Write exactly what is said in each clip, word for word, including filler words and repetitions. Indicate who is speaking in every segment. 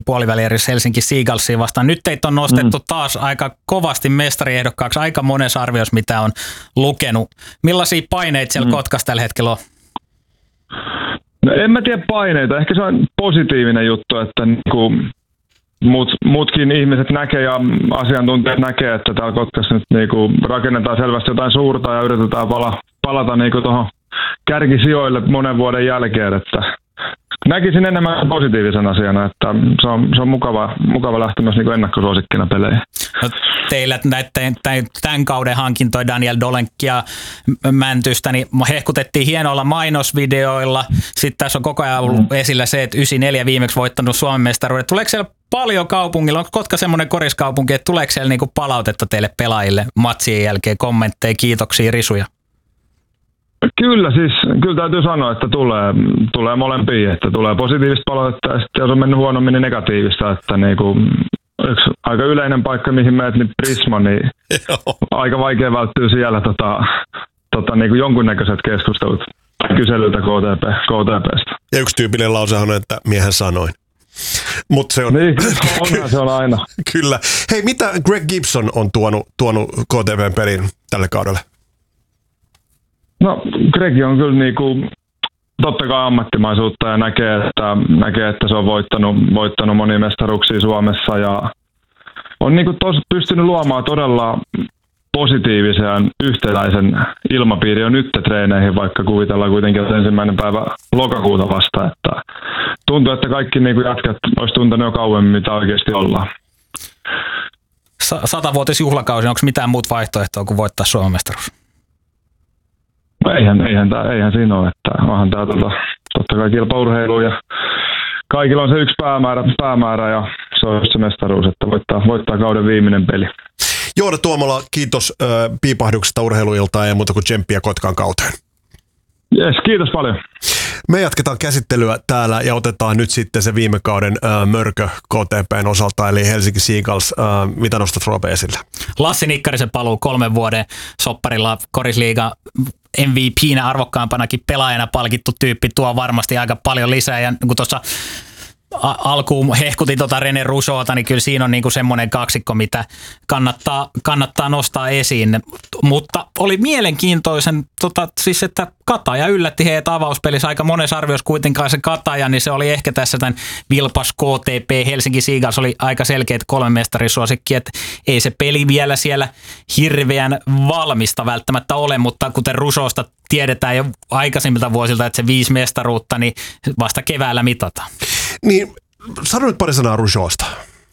Speaker 1: puolivälierissä Helsinki Seagalsia vastaan. Nyt teitä on nostettu mm. taas aika kovasti mestariehdokkaaksi aika monessa arviossa, mitä on lukenut. Millaisia paineita siellä mm. Kotkassa tällä hetkellä on?
Speaker 2: No en mä tiedä paineita. Ehkä se on positiivinen juttu, että niinku Mut, muutkin ihmiset näkee ja asiantuntijat näkee, että täällä Kotkassa nyt niinku rakennetaan selvästi jotain suurta ja yritetään pala, palata niinku tuohon kärkisijoille monen vuoden jälkeen. Että näkisin enemmän positiivisen asiana, että se on, se on mukava, mukava lähteä myös niinku ennakkosuosikkina peleihin.
Speaker 1: No, teillä näiden, tämän kauden hankintoja Daniel Dolenkia Mäntystä, niin hehkutettiin hienoilla mainosvideoilla. Sitten tässä on koko ajan ollut mm. esillä se, että yhdeksänkymmentäneljä viimeksi voittanut Suomen mestaruuden. Tuleeko siellä paljon kaupungilla? Onko Kotka semmoinen koriskaupunki, että tuleeko siellä niinku palautetta teille pelaajille matsien jälkeen, kommentteja, kiitoksia, risuja?
Speaker 2: Kyllä siis, kyllä täytyy sanoa, että tulee, tulee molempia, että tulee positiivista palautetta ja sitten jos on mennyt huonommin, niin negatiivista, että niinku yksi aika yleinen paikka, mihin menet, niin Prisma, niin aika vaikea välttyä siellä tota, tota, niinku jonkunnäköiset keskustelut kyselyltä K T P, K T P:stä.
Speaker 3: Ja yksi tyypillinen lause on, että miehen sanoin. Mut se on...
Speaker 2: Niin, onhan se on aina.
Speaker 3: Kyllä. Hei, mitä Greg Gibson on tuonut, tuonut K T P:n peliin tälle kaudelle?
Speaker 2: No, Greg on kyllä niinku, totta kai ammattimaisuutta ja näkee, että, näkee, että se on voittanut, voittanut monia mestaruuksia Suomessa ja on niinku tos, pystynyt luomaan todella positiivisen yhtenäisen ilmapiiri on nyt treeneihin, vaikka kuvitellaan kuitenkin, että ensimmäinen päivä lokakuuta vasta. Että tuntuu, että kaikki niinku jätkät olisi tuntenut jo kauemmin, mitä oikeasti ollaan.
Speaker 1: Satavuotisjuhlakausi, onko mitään muut vaihtoehtoa kuin voittaa Suomen mestaruus?
Speaker 2: Eihän, eihän, tää, eihän siinä ole, että onhan tämä tota, totta kai kilpaurheilu ja kaikilla on se yksi päämäärä, päämäärä ja se on se mestaruus, että voittaa, voittaa kauden viimeinen peli.
Speaker 3: Joona Tuomola, kiitos äh, piipahduksesta urheiluiltaan ja muuta kuin tsemppiä Kotkan kauteen.
Speaker 2: Jes, kiitos paljon.
Speaker 3: Me jatketaan käsittelyä täällä ja otetaan nyt sitten se viime kauden äh, mörkö K T P:n osalta, eli Helsinki Seagulls. Äh, mitä nostat Roope esille? Lassi
Speaker 1: Nikkarisen paluu kolmen vuoden sopparilla Korisliiga M V P:nä arvokkaampanakin pelaajana palkittu tyyppi tuo varmasti aika paljon lisää. Ja kun tuossa alkuun hehkutin tuota René Rougeauta, niin kyllä siinä on niinku semmoinen kaksikko, mitä kannattaa, kannattaa nostaa esiin. Mutta oli mielenkiintoisen, tota, siis että Kataja yllätti heitä avauspelissä aika monessa arviossa kuitenkaan se Kataja, niin se oli ehkä tässä tämän Vilpas K T P Helsinki Seagulls oli aika selkeät kolme mestarisuosikki, että ei se peli vielä siellä hirveän valmista välttämättä ole, mutta kuten Rougeausta tiedetään jo aikaisemmilta vuosilta, että se viisi mestaruutta, niin vasta keväällä mitataan.
Speaker 3: Niin, sano nyt pari sanaa Rougeausta.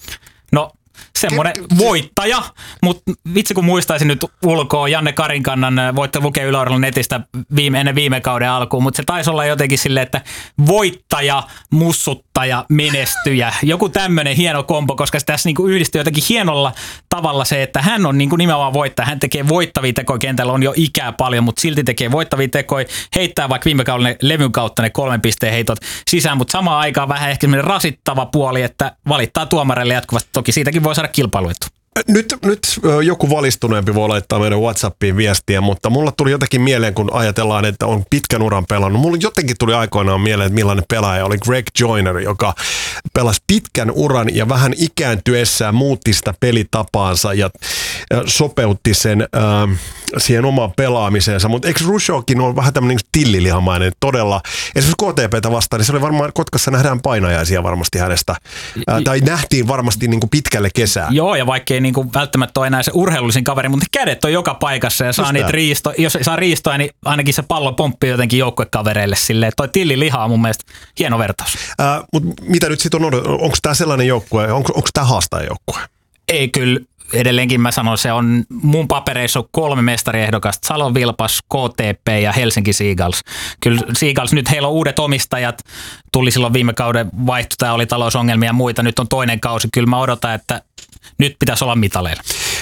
Speaker 1: No, semmoinen voittaja, mutta vitsi kun muistaisin nyt ulkoa, Janne Karinkannan voitte lukea Yle-Urheilun netistä viime, ennen viime kauden alkuun, mutta se taisi olla jotenkin silleen, että voittaja, mussuttaja, menestyjä. Joku tämmöinen hieno kombo, koska se tässä niinku yhdistyy jotenkin hienolla tavalla se, että hän on niinku nimenomaan voittaja. Hän tekee voittavia tekoja, kentällä on jo ikää paljon, mutta silti tekee voittavia tekoja, heittää vaikka viime kaudella levyn kautta ne kolmen pisteen heitot sisään, mutta samaan aikaan vähän ehkä semmoinen rasittava puoli, että valittaa tuomareille jatkuvasti. Toki siitäkin voi saada kilpailuetu.
Speaker 3: Nyt, nyt joku valistuneempi voi laittaa meidän WhatsAppiin viestiä, mutta mulla tuli jotenkin mieleen, kun ajatellaan, että on pitkän uran pelannut. Mulla jotenkin tuli aikoinaan mieleen, että millainen pelaaja oli Greg Joyner, joka pelasi pitkän uran ja vähän ikääntyessään muutti sitä pelitapaansa ja sopeutti sen äh, siihen omaan pelaamiseensa. Mutta eikö Rougeaukin ole vähän tämmöinen tillilihamainen todella? Esimerkiksi K T P:tä vastaan, niin se oli varmaan, Kotkassa nähdään painajaisia varmasti hänestä. Äh, tai nähtiin varmasti niin kuin pitkälle kesää.
Speaker 1: Joo, ja vaikkei niin kuin välttämättä ole enää se urheilullisin kaveri, mutta kädet on joka paikassa ja saa niitä riisto, jos ei saa riistoa, niin ainakin se pallo pomppii jotenkin joukkuekavereille silleen. Toi tilliliha on mun mielestä hieno vertaus.
Speaker 3: Äh, mutta mitä nyt sitten on, onko tämä sellainen joukkue, onko, onko tämä haastaajoukkue?
Speaker 1: Ei kyllä. Edelleenkin mä sanon, se on mun papereissa on kolme mestariehdokasta, Salon Vilpas, K T P ja Helsinki Seagulls. Kyllä Seagulls, nyt heillä on uudet omistajat, tuli silloin viime kauden vaihto, tämä oli talousongelmia ja muita, nyt on toinen kausi. Kyllä mä odotan, että nyt pitäisi olla mitaleilla.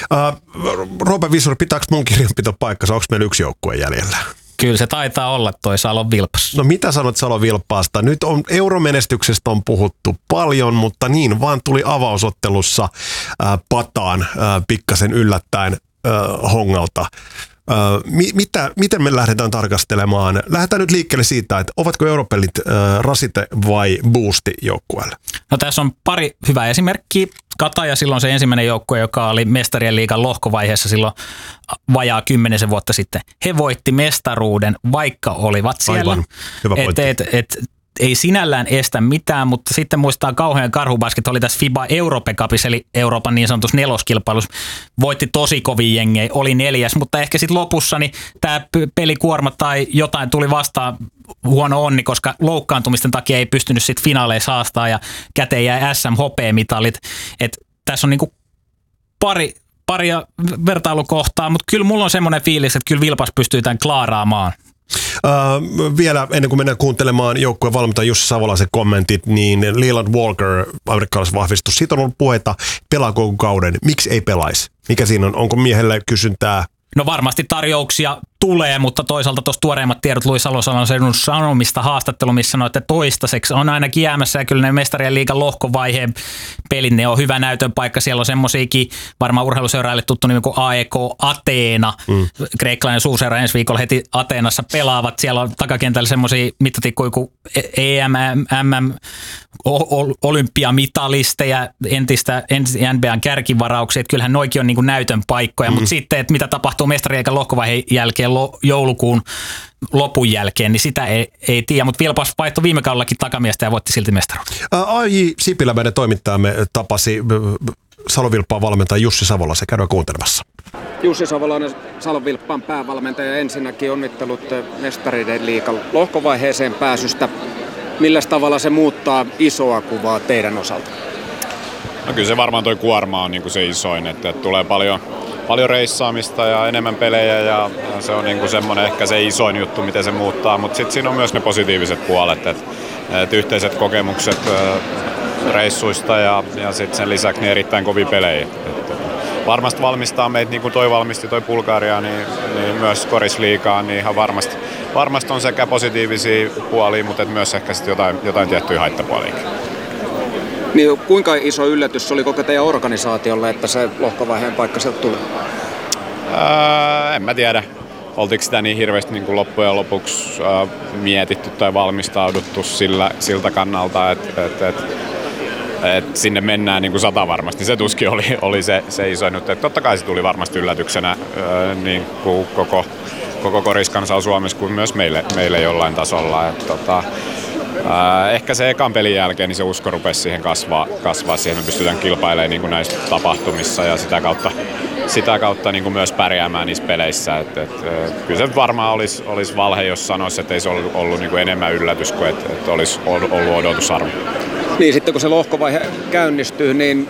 Speaker 3: Uh, Roope Visuri, pitääkö mun kirjanpito paikkansa, onko meillä yksi joukkue jäljellä?
Speaker 1: Kyllä se taitaa olla toi Salon Vilpas.
Speaker 3: No mitä sanot Salon Vilpaasta? Nyt on euromenestyksestä on puhuttu paljon, mutta niin vaan tuli avausottelussa ää, pataan ää, pikkasen yllättäen ää, Hongalta. Öö, mi- mitä, miten me lähdetään tarkastelemaan? Lähdetään nyt liikkeelle siitä, että ovatko europelit öö, rasite vai boosti joukkueelle?
Speaker 1: No tässä on pari hyvää esimerkkiä. Kataja silloin se ensimmäinen joukkue, joka oli mestarien liigan lohkovaiheessa silloin vajaa kymmenisen vuotta sitten. He voitti mestaruuden, vaikka olivat siellä.
Speaker 3: Aivan, hyvä pointti.
Speaker 1: Et, et, et, ei sinällään estä mitään, mutta sitten muistaa kauhean karhubasket, oli tässä FIBA Europe Cupissa, eli Euroopan niin sanotussa neloskilpailussa. Voitti tosi kovin jengejä, oli neljäs, mutta ehkä sitten lopussa niin tämä pelikuorma tai jotain tuli vastaan huono onni, koska loukkaantumisten takia ei pystynyt sitten finaaleissa haastaa ja käteen jäi S M H P-mitalit. Et tässä on niinku pari, paria vertailukohtaa, mutta kyllä mulla on semmoinen fiilis, että kyllä Vilpas pystyy tämän klaaraamaan.
Speaker 3: Uh, vielä ennen kuin mennään kuuntelemaan joukkueen valmentaja Jussi Savolaisen kommentit, niin Leland Walker, amerikkalaisvahvistus, siitä on ollut puhetta, pelaako kauden, miksi ei pelaisi? Mikä siinä on? Onko miehelle kysyntää?
Speaker 1: No varmasti tarjouksia tulee, mutta toisaalta tuossa tuoreimmat tiedot Luis Salosalon seudun sanomista haastattelu, missä sanoi, että toistaiseksi on ainakin jäämässä ja kyllä ne mestarien liigan lohkovaiheen pelit, ne on hyvä näytön paikka. Siellä on semmoisiakin varmaan urheiluseuraajille tuttu nimi kuin A E K Ateena. Mm. Kreikkalainen suurseura ensi viikolla heti Ateenassa pelaavat. Siellä on takakentällä semmoisia mittatikkuja kuin E M, M M, olympiamitalisteja, entistä N B A:n kärkivarauksia. Että kyllähän noikin on niin kuin näytön paikkoja, mm. mutta sitten, että mitä tapahtuu mestarien liigan lohkovaiheen jälkeen joulukuun lopun jälkeen, niin sitä ei, ei tiedä, mutta Vilpas vaihtoi viime kaudellakin takamiestä ja voitti silti mestaruuden.
Speaker 3: A J Sipilä, meidän toimittajamme, tapasi Salovilppaan valmentaja Jussi Savola, se käydään kuuntelemassa.
Speaker 4: Jussi Savolainen, Salovilppaan päävalmentaja, ensinnäkin onnittelut mestarien liigan lohkovaiheeseen pääsystä. Millä tavalla se muuttaa isoa kuvaa teidän osalta?
Speaker 5: No kyllä se varmaan toi kuorma on niinku se isoin, että tulee paljon Paljon reissaamista ja enemmän pelejä ja, ja se on niinku semmoinen ehkä se isoin juttu, miten se muuttaa, mutta sitten siinä on myös ne positiiviset puolet, että et yhteiset kokemukset ä, reissuista ja, ja sitten sen lisäksi ne erittäin kovia pelejä. Et, varmasti valmistaa meitä, niin kuin toi valmisti toi Bulgaria, niin, niin myös korisliigaan, niin ihan varmasti, varmasti on sekä positiivisia puolia, mutta myös ehkä sitten jotain, jotain tiettyjä haittapuolia.
Speaker 4: Niin, kuinka iso yllätys oli koko teidän organisaatiolle, että se lohkovaiheen paikka sieltä tuli?
Speaker 5: Öö, en mä tiedä. Oltiinko sitä niin hirveästi niin kuin loppujen lopuksi öö, mietitty tai valmistauduttu sillä, siltä kannalta, että et, et, et sinne mennään niin kuin sata varmasti. Se tuskin oli, oli se, se iso nyt. Et totta kai se tuli varmasti yllätyksenä öö, niin kuin koko, koko koriskansaa Suomessa kuin myös meille, meille jollain tasolla. Et, tota, Äh, ehkä se ekan pelin jälkeen niin se usko rupesi siihen kasvaa, kasvaa siihen, me pystytään kilpailemaan niin kuin näissä tapahtumissa ja sitä kautta, sitä kautta niin kuin myös pärjäämään niissä peleissä. Et, et, kyllä se varmaan olisi, olisi valhe, jos sanoisi, että ei se ollut, ollut niin kuin enemmän yllätys kuin että, että olisi ollut odotusarvo.
Speaker 4: Niin sitten kun se lohkovaihe käynnistyy, niin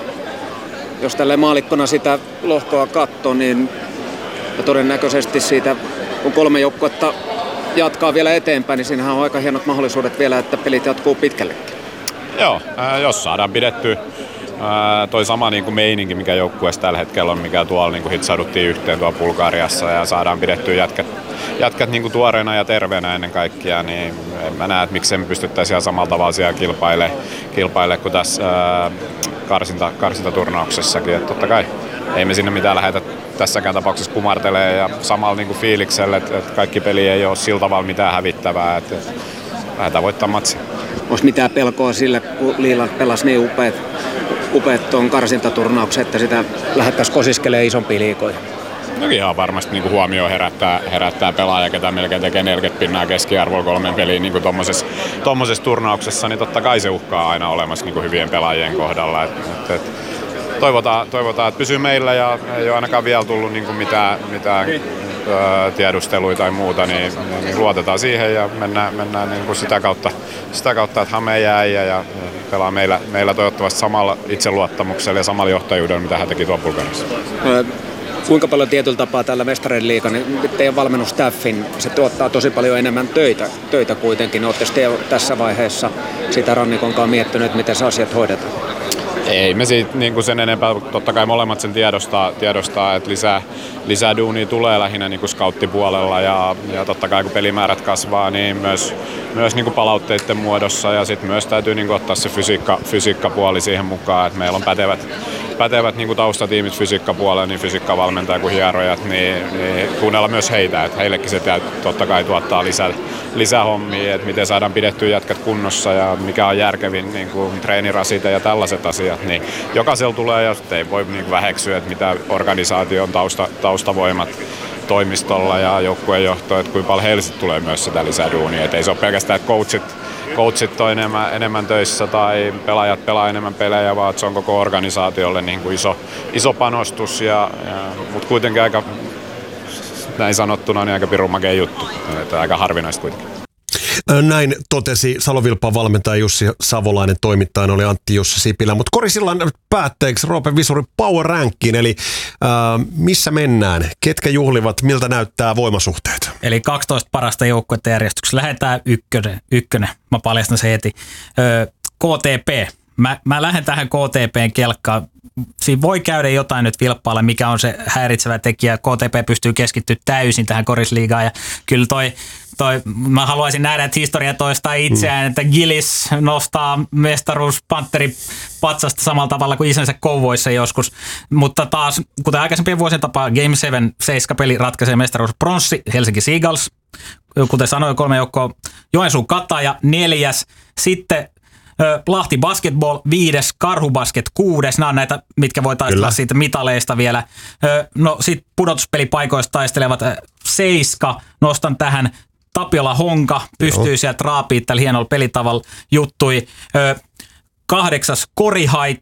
Speaker 4: jos tälle maalikkona sitä lohkoa katsoo, niin todennäköisesti siitä kun kolme joukkuetta jatkaa vielä eteenpäin, niin siinähän on aika hienot mahdollisuudet vielä, että pelit jatkuu pitkällekin.
Speaker 5: Joo, äh, jos saadaan pidetty äh, toi sama niin kuin meininki, mikä joukkueessa tällä hetkellä on, mikä tuolla niin kuin hitsauduttiin yhteen tuolla Bulgariassa ja saadaan pidettyä jätkät, jätkät niin kuin tuoreena ja terveenä ennen kaikkea, niin en mä näe, että miksei me pystyttäisiin ihan samalla tavalla siellä kilpailemaan, kilpaile kuin tässä äh, karsinta, karsintaturnauksessakin. Että totta kai ei me sinne mitään lähetä tässäkään tapauksessa kumartelee ja samalla niin kuin fiiliksellä, että, että kaikki peli ei ole sillä tavalla mitään hävittävää, että, että lähdetään voittaa matsia.
Speaker 4: Olisi mitään pelkoa sille, kun Liiland pelasi niin upeat, upeat tuon karsintaturnauksen, että sitä lähdettäisiin kosiskelemaan isompia liikoja?
Speaker 5: No ihan varmasti niin kuin huomioon herättää, herättää pelaaja, ketä melkein tekee neljäkymmentä pinnaa keskiarvolla kolmen peliin niin tuommoisessa turnauksessa, niin totta kai se uhkaa aina olemassa niin kuin hyvien pelaajien kohdalla. Et, et, et, Toivotaan, toivotaan, että pysyy meillä ja ei ole ainakaan vielä tullut niin kuin mitään, mitään ö, tiedusteluja tai muuta, niin, niin luotetaan siihen ja mennään, mennään niin kuin sitä, kautta, sitä kautta, että Hame jää ja, ja pelaa meillä, meillä toivottavasti samalla itseluottamuksella ja samalla johtajuudella, mitä hän teki tuon Bulgariassa.
Speaker 4: Kuinka paljon tietyllä tapaa tällä mestarien liigan, niin teidän valmennustaffin, se tuottaa tosi paljon enemmän töitä, töitä kuitenkin. Oletteko tässä vaiheessa sitä rannikonkaan miettinyt, miten se asiat hoidetaan?
Speaker 5: Ei me siitä niin kuin sen enempää, totta kai molemmat sen tiedostaa, tiedostaa että lisää, lisää duunia tulee lähinnä niin kuin scouttipuolella ja, ja totta kai kun pelimäärät kasvaa, niin myös, myös niin kuin palautteiden muodossa ja sitten myös täytyy niin kuin ottaa se fysiikka, fysiikkapuoli siihen mukaan, että meillä on pätevät, pätevät niin kuin taustatiimit fysiikkapuolella, niin fysiikkavalmentaja kuin hierojat, niin, niin kuunnella myös heitä, että heillekin se totta kai tuottaa lisää, lisää hommia, että miten saadaan pidettyä jätkät kunnossa ja mikä on järkevin niin kuin treenirasite ja tällaiset asiat, niin jokaisella tulee, ja ei voi niin kuin väheksyä, että mitä organisaation tausta, taustavoimat toimistolla ja joukkueen johto, että kuinka paljon heille tulee myös sitä lisäduunia, että ei se ole pelkästään, että coachit coachit on enemmän, enemmän töissä tai pelaajat pelaa enemmän pelejä, vaan se on koko organisaatiolle niin kuin iso, iso panostus, ja, ja, mutta kuitenkin aika, näin sanottuna, niin aika pirun makea juttu, että aika harvinaista kuitenkin.
Speaker 3: Näin totesi Salovilpan valmentaja Jussi Savolainen, toimittajana oli Antti Jussi Sipilä, mutta Korisillan päätteeksi Roope Visuri Power Rankiin, eli äh, missä mennään, ketkä juhlivat, miltä näyttää voimasuhteet?
Speaker 1: Eli kaksitoista parasta joukkuetta järjestyksessä, lähdetään ykkönen, ykkönen. Mä paljastan se heti. Öö, K T P, mä, mä lähden tähän K T P:n kelkkaan. Siinä voi käydä jotain nyt vilppaalla, mikä on se häiritsevä tekijä. K T P pystyy keskittyä täysin tähän korisliigaan, ja kyllä toi, toi mä haluaisin nähdä, että historia toistaa itseään, mm. että Gillis nostaa mestaruus Pantteri patsasta samalla tavalla kuin isänsä Kouvoissa joskus, mutta taas, kuten aikaisempien vuosien tapaa, Game seitsemän seiska peli ratkaisee mestaruus Pronssi, Helsinki Seagulls, kuten sanoin, kolme joukkoa, Joensuu Kataja, neljäs, sitten Lahti Basketball, viides, Karhu Basket, kuudes. Nämä on näitä, mitkä voi taistella Kyllä. siitä mitaleista vielä. No sitten pudotuspelipaikoista taistelevat seiska. Nostan tähän Tapiola Honka. Pystyy Joo. sieltä raapimaan tällä hienolla pelitavalla juttui. Kahdeksas Korihait.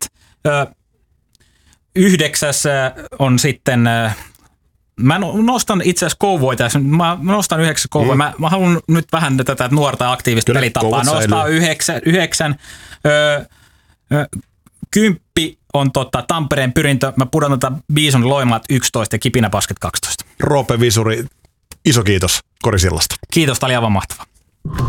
Speaker 1: Yhdeksäs on sitten... Mä nostan itse asiassa Kouvoita. Mä nostan yhdeksän Kouvoja. Mm. Mä, mä haluan nyt vähän tätä nuorta aktiivista Kyllä, pelitapaa. Nostaa yhdeksän. yhdeksän. Öö, ö, kymppi on tota, Tampereen Pyrintö. Mä pudotan tätä Bison Loimaat yksitoista ja Kipinä Basket kaksitoista.
Speaker 3: Roope Visuri, iso kiitos Korisillasta.
Speaker 1: Kiitos, tämä oli aivan mahtava.